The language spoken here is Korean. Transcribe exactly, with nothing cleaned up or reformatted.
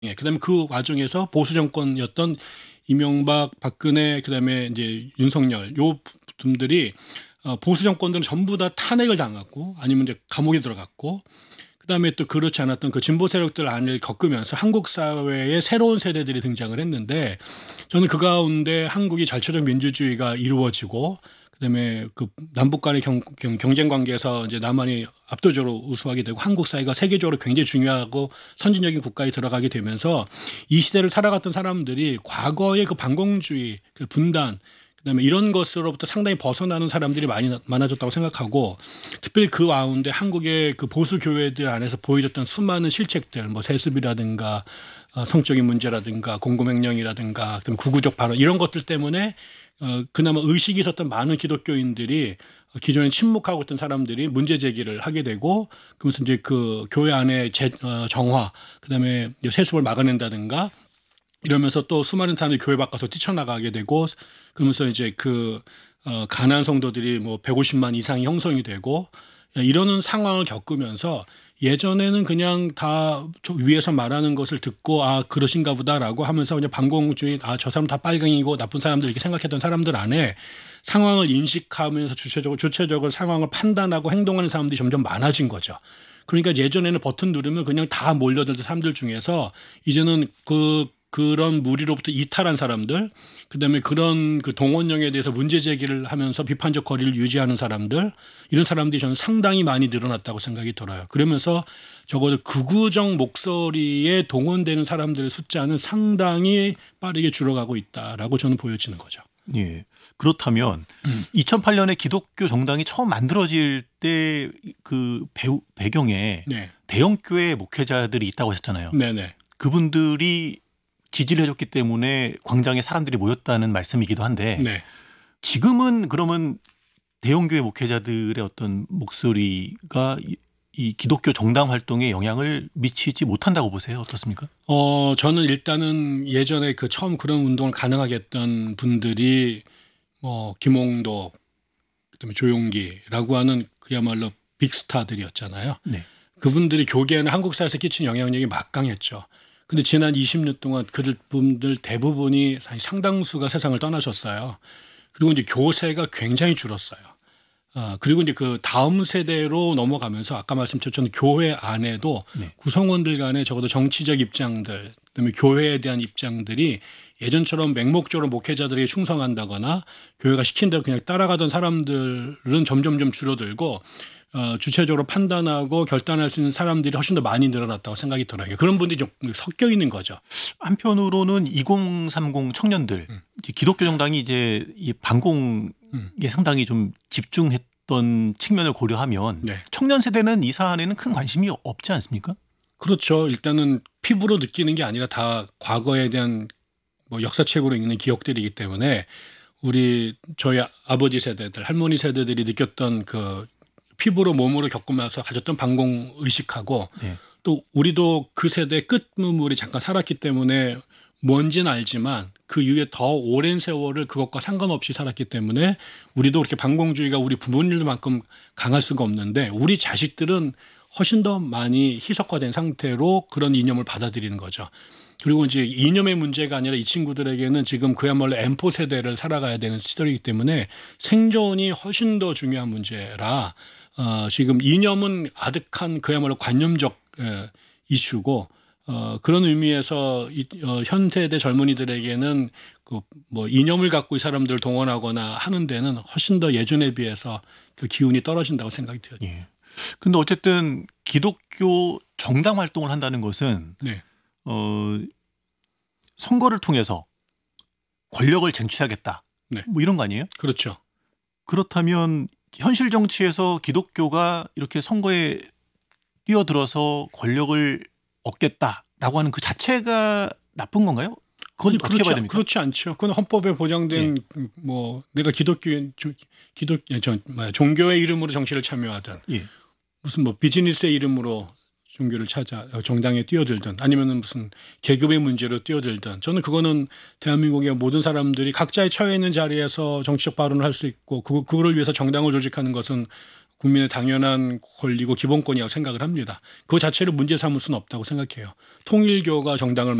예, 그다음에 그 와중에서 보수 정권이었던 이명박, 박근혜, 그다음에 이제 윤석열 요 분들이 어, 보수 정권들은 전부 다 탄핵을 당했고 아니면 이제 감옥에 들어갔고 그다음에 또 그렇지 않았던 그 진보 세력들 안을 겪으면서 한국 사회에 새로운 세대들이 등장을 했는데 저는 그 가운데 한국이 절차적 민주주의가 이루어지고 그다음에 그 남북 간의 경, 경쟁 관계에서 이제 남한이 압도적으로 우수하게 되고 한국 사회가 세계적으로 굉장히 중요하고 선진적인 국가에 들어가게 되면서 이 시대를 살아갔던 사람들이 과거의 그 반공주의, 그 분단 그다음에 이런 것으로부터 상당히 벗어나는 사람들이 많이 많아졌다고 생각하고 특별히 그 가운데 한국의 그 보수 교회들 안에서 보여줬던 수많은 실책들 뭐 세습이라든가 성적인 문제라든가 공공명령이라든가 그다음에 구구적 발언 이런 것들 때문에 어, 그나마 의식이 있었던 많은 기독교인들이 기존에 침묵하고 있던 사람들이 문제 제기를 하게 되고 그러면서 이제 그 교회 안에 재, 어, 정화 그다음에 세습을 막아낸다든가 이러면서 또 수많은 사람들이 교회 밖으로 뛰쳐나가게 되고 그러면서 이제 그 어, 가난한 성도들이 뭐 백오십만 이상이 형성이 되고 이러는 상황을 겪으면서 예전에는 그냥 다 위에서 말하는 것을 듣고 아 그러신가 보다라고 하면서 그냥 반공주의 아 저 사람 다 빨갱이고 나쁜 사람들 이렇게 생각했던 사람들 안에 상황을 인식하면서 주체적으로 주체적으로 상황을 판단하고 행동하는 사람들이 점점 많아진 거죠. 그러니까 예전에는 버튼 누르면 그냥 다 몰려들던 사람들 중에서 이제는 그 그런 무리로부터 이탈한 사람들, 그다음에 그런 그 동원령에 대해서 문제 제기를 하면서 비판적 거리를 유지하는 사람들, 이런 사람들이 저는 상당히 많이 늘어났다고 생각이 들어요. 그러면서 적어도 극우적 목소리에 동원되는 사람들의 숫자는 상당히 빠르게 줄어가고 있다라고 저는 보여지는 거죠. 예. 그렇다면 음. 이천팔 년에 기독교 정당이 처음 만들어질 때 그 배경에 네. 대형교회 목회자들이 있다고 하셨잖아요. 네네. 그분들이 지지를 해줬기 때문에 광장에 사람들이 모였다는 말씀이기도 한데 네. 지금은 그러면 대형교회 목회자들의 어떤 목소리가 이 기독교 정당 활동에 영향을 미치지 못한다고 보세요? 어떻습니까? 어, 저는 일단은 예전에 그 처음 그런 운동을 가능하게 했던 분들이 뭐 김홍도 그다음에 조용기라고 하는 그야말로 빅스타들이었잖아요. 네. 그분들이 교계에는 한국 사회에서 끼친 영향력이 막강했죠. 근데 지난 이십 년 동안 그분들 대부분이 상당수가 세상을 떠나셨어요. 그리고 이제 교세가 굉장히 줄었어요. 아, 그리고 이제 그 다음 세대로 넘어가면서 아까 말씀드렸던 교회 안에도 네. 구성원들 간에 적어도 정치적 입장들, 그다음에 교회에 대한 입장들이 예전처럼 맹목적으로 목회자들에게 충성한다거나 교회가 시킨 대로 그냥 따라가던 사람들은 점점점 줄어들고 어, 주체적으로 판단하고 결단할 수 있는 사람들이 훨씬 더 많이 늘어났다고 생각이 들어요. 그런 분들이 좀 섞여 있는 거죠. 한편으로는 이공삼공 청년들, 음. 기독교 정당이 이제 이 반공에 음. 상당히 좀 집중했던 측면을 고려하면 네. 청년 세대는 이 사안에는 큰 관심이 없지 않습니까? 그렇죠. 일단은 피부로 느끼는 게 아니라 다 과거에 대한 뭐 역사책으로 읽는 기억들이기 때문에 우리 저희 아버지 세대들, 할머니 세대들이 느꼈던 그 피부로 몸으로 겪으면서 가졌던 반공 의식하고 네. 또 우리도 그 세대 끝물이 잠깐 살았기 때문에 뭔지는 알지만 그 이후에 더 오랜 세월을 그것과 상관없이 살았기 때문에 우리도 그렇게 반공주의가 우리 부모님들만큼 강할 수가 없는데 우리 자식들은 훨씬 더 많이 희석화된 상태로 그런 이념을 받아들이는 거죠. 그리고 이제 이념의 문제가 아니라 이 친구들에게는 지금 그야말로 엠포 세대를 살아가야 되는 시절이기 때문에 생존이 훨씬 더 중요한 문제라 어, 지금 이념은 아득한 그야말로 관념적 에, 이슈고 어, 그런 의미에서 이, 어, 현 세대 젊은이들에게는 그 뭐 이념을 갖고 이 사람들을 동원하거나 하는 데는 훨씬 더 예전에 비해서 그 기운이 떨어진다고 생각이 들어요. 예. 근데 어쨌든 기독교 정당 활동을 한다는 것은 네. 어, 선거를 통해서 권력을 쟁취하겠다. 네. 뭐 이런 거 아니에요? 그렇죠. 그렇다면 현실 정치에서 기독교가 이렇게 선거에 뛰어들어서 권력을 얻겠다라고 하는 그 자체가 나쁜 건가요? 그건 어떻게 그렇지, 봐야 됩니까? 그렇지 않죠. 그건 헌법에 보장된 예. 뭐 내가 기독교인 기독 저, 종교의 이름으로 정치를 참여하든 예. 무슨 뭐 비즈니스의 이름으로 종교를 찾아 정당에 뛰어들든 아니면은 무슨 계급의 문제로 뛰어들든 저는 그거는 대한민국의 모든 사람들이 각자의 처해 있는 자리에서 정치적 발언을 할 수 있고 그 그거를 위해서 정당을 조직하는 것은 국민의 당연한 권리고 기본권이라고 생각을 합니다. 그 자체를 문제 삼을 수는 없다고 생각해요. 통일교가 정당을